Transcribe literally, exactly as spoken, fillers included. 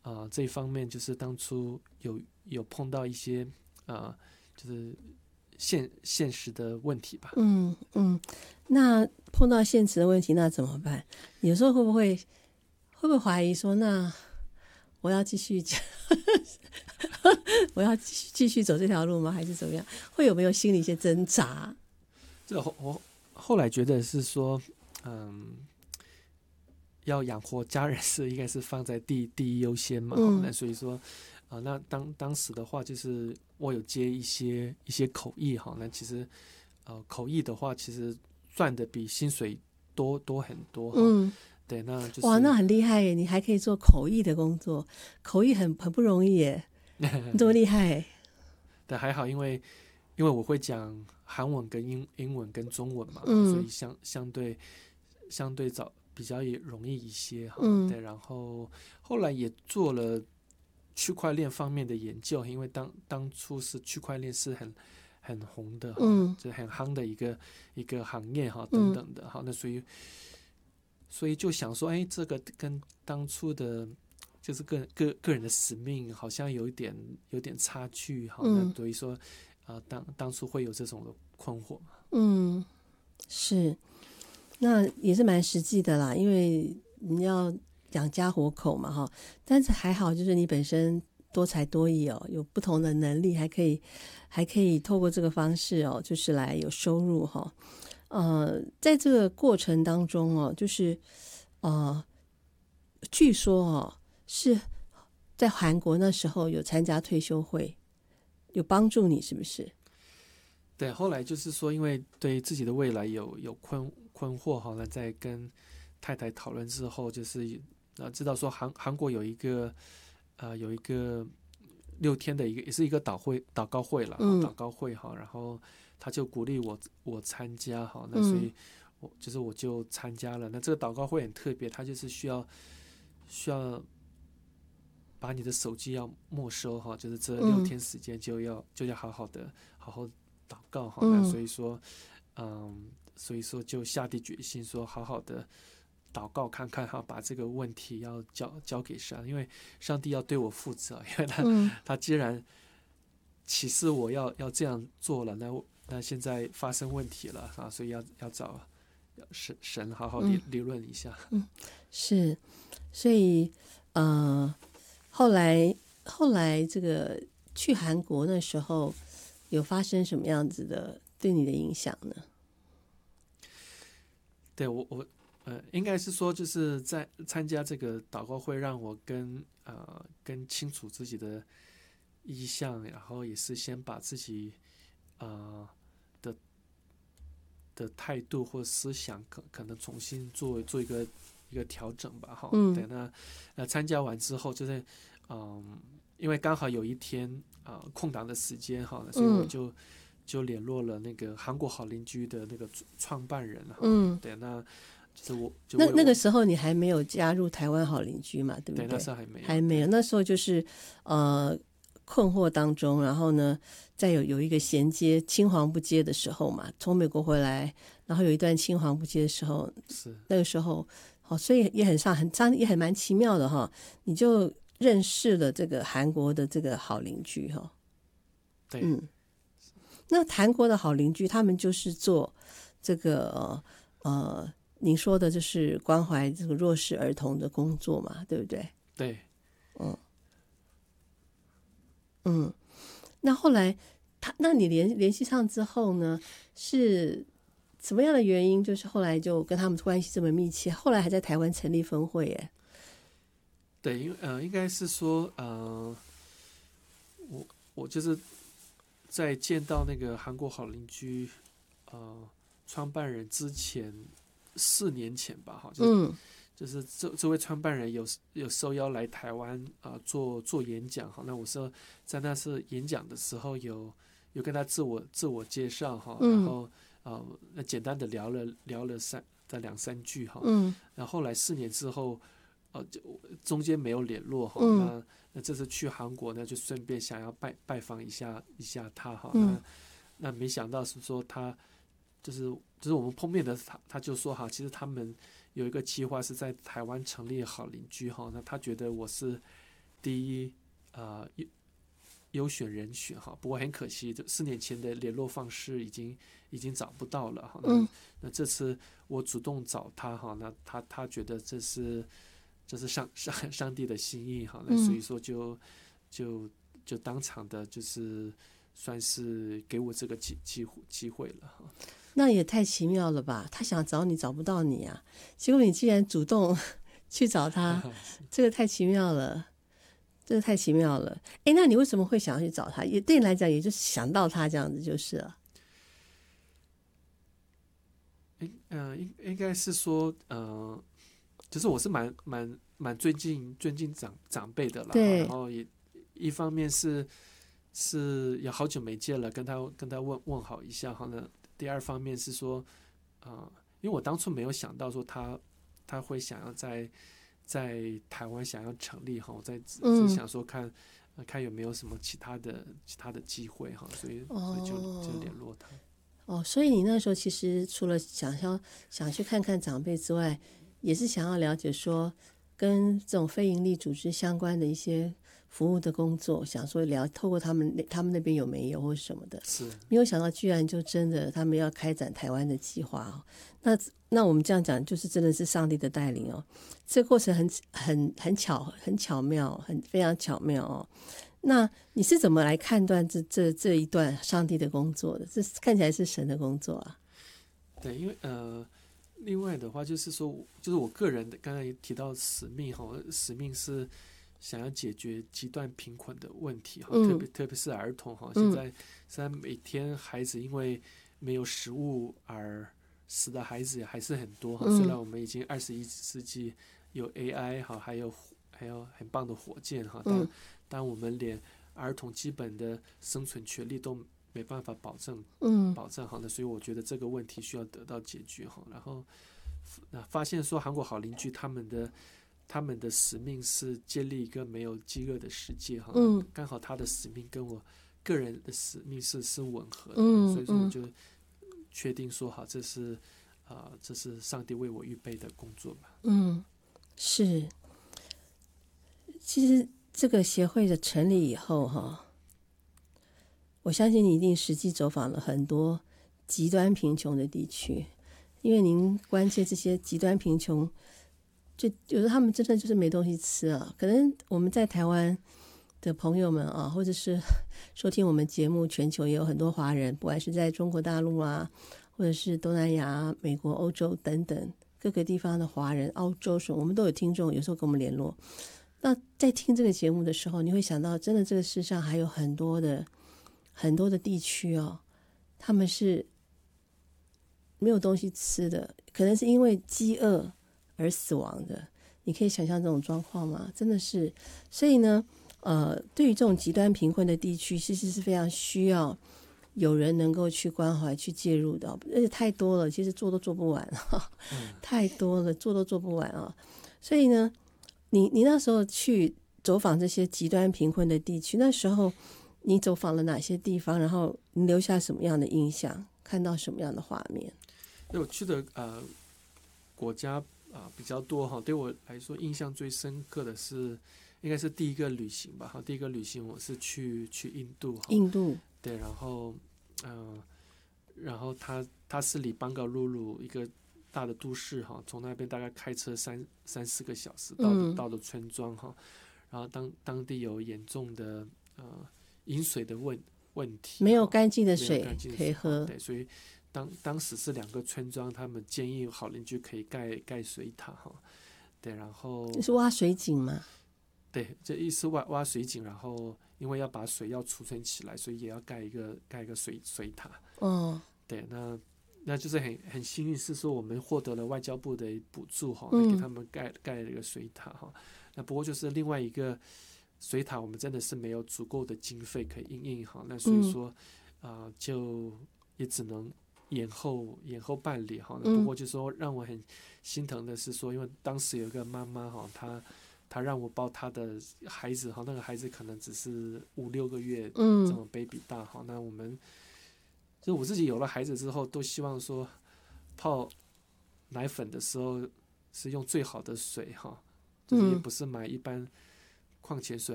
呃这一方面就是当初有有碰到一些呃就是现现实的问题吧。 嗯嗯，那碰到现实的问题那怎么办？有时候会不会会不会怀疑说，那我要继续我要继续继续走这条路吗？还是怎么样？会有没有心里一些挣扎？ 这我我后来觉得是说，嗯，要养活家人是应该是放在第第一优先嘛。 嗯那所以说，啊、呃，那当当时的话，就是我有接一些一些口译哈。那其实，呃，口译的话，其实赚的比薪水多多很多哈。 嗯， 对，那就哇，那是很厉害耶！你还可以做口译的工作，口译很很不容易耶，你这么厉害耶。 但还好，因为因为我会讲韩文跟英英文跟中文嘛，所嗯以相相对相对早比较也容易一些哈。 嗯对，然后后来也做了区块链方面的研究，因为当当初是区块链是很很红的哈， 嗯就很夯的一个一个行业哈，等嗯等的哈。那所以所以就想说，哎，这个跟当初的就是个个个人的使命好像有一点有点差距哈。那嗯所以说，啊、呃，当当初会有这种的困惑嘛。 嗯，是，那也是蛮实际的啦，因为你要养家活口嘛哈。但是还好，就是你本身多才多艺哦，有不同的能力，还可以还可以透过这个方式哦，就是来有收入哈。呃，在这个过程当中哦，就是呃，据说哦是在韩国那时候有参加退休会，有帮助你是不是？ 对，后来就是说，因为对自己的未来有有困困惑哈，那在跟太太讨论之后，就是呃知道说韩韩国有一个呃有一个六天的一个也是一个祷会祷告会了哈， 嗯祷告会哈，然后他就鼓励我我参加哈，那所嗯以我就是我就参加了。那这个祷告会很特别，它就是需要需要把你的手机要没收哈，就是这六嗯天时间就要就要好好的好好祷告哈。那嗯所以说，嗯，所以说就下定决心说好好的祷告看看哈，把这个问题要交交给神，因为上帝要对我负责，因为他、 嗯他既然启示我要要这样做了，那那现在发生问题了啊，所以要要找神神好好理理论一下。 嗯，是，所以呃，后来后来这个去韩国那时候有发生什么样子的对你的影响呢？ 对我我呃，应该是说就是在参加这个祷告会，让我跟呃更清楚自己的意向，然后也是先把自己呃的的态度或思想可可能重新做做一个一个调整吧哈。 嗯对，那那参加完之后，就是嗯，因为刚好有一天啊、呃空档的时间哈，所以我嗯就。就联络了那个韩国好邻居的那个创办人哈。 嗯， 对，那就是我就那为我那个时候你还没有加入台湾好邻居嘛，对不对， 对？ 那时候还没有， 还没有，那时候就是呃困惑当中，然后呢，再有有一个衔接青黄不接的时候嘛，从美国回来，然后有一段青黄不接的时候， 是那个时候，好、所以也很上很上也很蛮奇妙的哈，你就认识了这个韩国的这个好邻居哈。 对， 嗯，那韩国的好邻居他们就是做这个呃呃您说的就是关怀这个弱势儿童的工作嘛，对不对？ 对， 嗯嗯，那后来他，那你联联系上之后呢，是什么样的原因？就是后来就跟他们关系这么密切，后来还在台湾成立分会耶。 对，因为呃，应该是说呃，我我就是在见到那个韩国好邻居呃创办人之前四年前吧，哈，就是、 嗯就是这这位创办人有有受邀来台湾啊、呃、做做演讲哈，那我说在那次演讲的时候有有跟他自我自我介绍哈， 嗯然后呃那简单的聊了聊了三在两三句哈， 嗯然后后来四年之后。呃，就中间没有联络哈、 嗯那那这次去韩国呢，就顺便想要拜拜访一下一下他哈、 嗯那那没想到是说他就是就是我们碰面的他他就说哈，其实他们有一个计划是在台湾成立好邻居哈，那他觉得我是第一呃优优选人选哈。不过很可惜，这四年前的联络方式已经已经找不到了哈。那、 嗯、 那这次我主动找他哈，那他他觉得这是这是上上上帝的心意哈，那所以说就就就当场的就是算是给我这个机机机会了哈。 那也太奇妙了吧！他想找你找不到你啊，结果你竟然主动去找他，这个太奇妙了，这个太奇妙了。哎，那你为什么会想要去找他？也对你来讲，也就是想到他这样子就是了。 应呃应应该是说呃，就是我是蛮蛮蛮尊敬尊敬长长辈的啦， 对， 然后也一方面是是也好久没见了，跟他跟他问问好一下哈。那第二方面是说，呃，因为我当初没有想到说他他会想要在在台湾想要成立哈，我在只是想说看、呃、看有没有什么其他的其他的机会哈，所以所以就就联络他。 哦，所以你那时候其实除了想要想去看看长辈之外，也是想要了解说跟这种非营利组织相关的一些服务的工作，想说聊透过他们他们那边有没有或什么的。 是， 没有想到居然就真的他们要开展台湾的计划哦。那那我们这样讲，就是真的是上帝的带领哦。这个过程很很很巧，很巧妙，很非常巧妙哦。那你是怎么来判断这这这一段上帝的工作的？这看起来是神的工作啊。 对，因为呃，另外的话就是说，就是我个人的刚才也提到使命哈，使命是想要解决极端贫困的问题哈， 嗯、 特别特别是儿童哈。现在现在每天孩子因为没有食物而死的孩子也还是很多哈。 嗯、 虽然我们已经二十一世纪有 A I 哈，还有还有很棒的火箭哈，但、嗯、但我们连儿童基本的生存权利都没办法保证， 嗯， 保证好的，所以我觉得这个问题需要得到解决哈。然后那发现说韩国好邻居他们的他们的使命是建立一个没有饥饿的世界哈， 嗯， 刚好他的使命跟我个人的使命是是吻合的， 嗯， 所以说我就确定说好，这是啊、呃，这是上帝为我预备的工作吧。 嗯，是。其实这个协会的成立以后哈，我相信你一定实际走访了很多极端贫穷的地区，因为您关切这些极端贫穷，就有的他们真的就是没东西吃啊。可能我们在台湾的朋友们啊，或者是收听我们节目，全球也有很多华人，不管是在中国大陆啊，或者是东南亚、美国、欧洲等等各个地方的华人，澳洲省，我们都有听众，有时候跟我们联络。那在听这个节目的时候，你会想到，真的这个世上还有很多的很多的地区哦，他们是没有东西吃的，可能是因为饥饿而死亡的。你可以想象这种状况吗？真的是，所以呢，呃，对于这种极端贫困的地区，其实是非常需要有人能够去关怀、去介入的，而且太多了，其实做都做不完， 嗯、 太多了，做都做不完啊。所以呢，你你那时候去走访这些极端贫困的地区，那时候你走访了哪些地方？然后你留下什么样的印象？看到什么样的画面？ 我去的呃国家啊、呃、比较多哈，对我来说印象最深刻的是应该是第一个旅行吧哈。第一个旅行我是去去印度哈， 印度对，然后呃然后它它是离邦高鲁鲁一个大的都市哈，从那边大概开车三三四个小时到的、嗯、到的村庄哈，然后当当地有严重的呃饮水的问问题， 没有干净的水可以喝， 对，所以当当时是两个村庄，他们建议好邻居可以盖盖水塔哈，对，然后是挖水井吗？ 对，这意思挖挖水井，然后因为要把水要储存起来，所以也要盖一个盖一个水水塔。 哦， 对，那那就是很很幸运，是说我们获得了外交部的补助哈， 嗯、 给他们盖盖了一个水塔哈。那不过就是另外一个水塔，我们真的是没有足够的经费可以应用哈，那所以说啊、呃，就也只能延后延后办理哈。不过就是说让我很心疼的是说，因为当时有一个妈妈哈，她她让我抱她的孩子哈，那个孩子可能只是五六个月这种 baby 大哈，那我们。就我自己有了孩子之后，都希望说泡奶粉的时候是用最好的水哈，就是也不是买一般矿泉水